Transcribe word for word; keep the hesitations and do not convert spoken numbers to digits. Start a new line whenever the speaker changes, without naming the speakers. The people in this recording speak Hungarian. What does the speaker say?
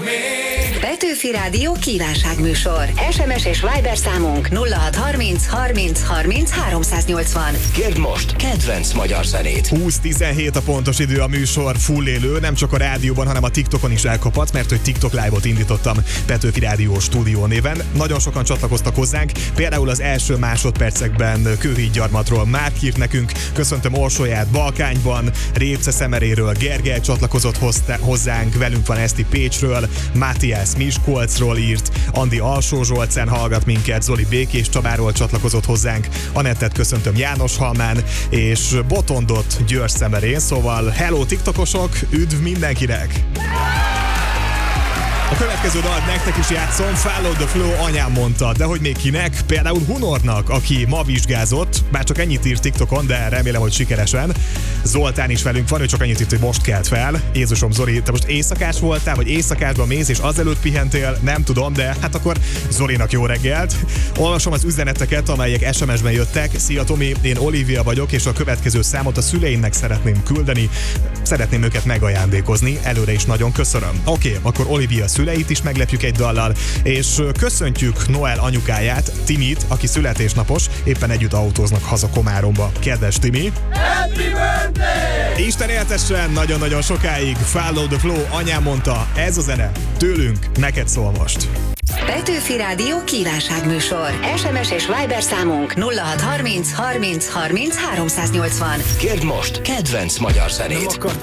Petőfi Rádió kívánságműsor. es em es és Viber számunk nulla hat harminc harminc harminc háromszáznyolcvan.
Kérd most kedvenc magyar zenét.
húsz tizenhét a pontos idő, a műsor full élő, nem csak a rádióban, hanem a TikTokon is elkapat, mert hogy TikTok Live-ot indítottam Petőfi Rádió stúdió néven. Nagyon sokan csatlakoztak hozzánk, például az első másodpercekben Kőhídgyarmatról Márk írt nekünk, köszöntöm Orsolyát Balkányban, Répce Szemeréről Gergely csatlakozott hozzánk, velünk van Eszti Pécsről, Mátiás Miskolcról írt, Andi Alsózsolcán hallgat minket, Zoli Békés Csabáról csatlakozott hozzánk, Anettet köszöntöm Jánoshalmán, és Botondot Győr-Szemerén, szóval hello TikTokosok, üdv mindenkinek! A következő dalt nektek is játszom, Follow the Flow, anyám mondta, de hogy még kinek? Például Hunornak, aki ma vizsgázott, bár csak ennyit írt TikTokon, de remélem, hogy sikeresen. Zoltán is velünk van, ő csak annyit írt, hogy most kelt fel. Jézusom, Zoli, te most éjszakás voltál, vagy éjszakásban mész, és azelőtt pihentél, nem tudom, de hát akkor Zolinak jó reggelt. Olvasom az üzeneteket, amelyek es em es-ben jöttek. Szia Tomi, én Olivia vagyok, és a következő számot a szüleimnek szeretném küldeni. Szeretném őket megajándékozni, előre is nagyon köszönöm. Oké, okay, akkor Olivia szüleit is meglepjük egy dallal, és köszöntjük Noel anyukáját, Timit, aki születésnapos, éppen együtt autóznak haza Komáromba. Kedves Timi!
Happy birthday!
Isten éltessen nagyon-nagyon sokáig, Follow the Flow, anyám mondta, ez a zene tőlünk, neked szól most.
Petőfi Rádió kívánságműsor. es em es és Viber számunk nulla hat harminc harminc harminc háromszáznyolcvan.
Kérd most kedvenc magyar zenét.
Nem akartam